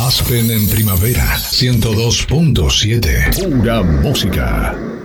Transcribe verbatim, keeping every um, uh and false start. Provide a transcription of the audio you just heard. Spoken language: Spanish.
Aspen en primavera, ciento dos punto siete. Pura música.